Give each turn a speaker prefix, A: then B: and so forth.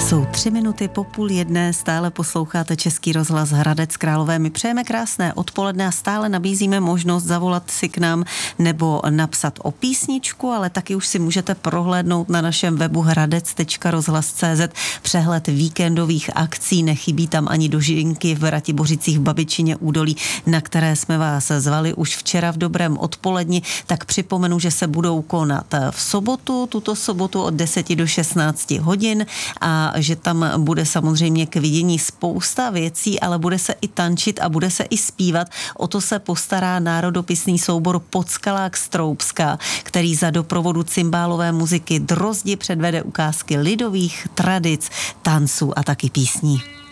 A: Jsou 3 minuty po 12:30, stále posloucháte Český rozhlas Hradec Králové. My přejeme krásné odpoledne a stále nabízíme možnost zavolat si k nám nebo napsat o písničku, ale taky už si můžete prohlédnout na našem webu hradec.rozhlas.cz přehled víkendových akcí. Nechybí tam ani dožinky v Ratibořicích v Babičině údolí, na které jsme vás zvali už včera v dobrém odpoledni. Tak připomenu, že se budou konat v sobotu, tuto sobotu od 10 do 16 hodin a že tam bude samozřejmě k vidění spousta věcí, ale bude se i tančit a bude se i zpívat. O to se postará národopisný soubor Podskalák Stroubská, který za doprovodu cymbálové muziky Drozdi předvede ukázky lidových tradic, tanců a taky písní.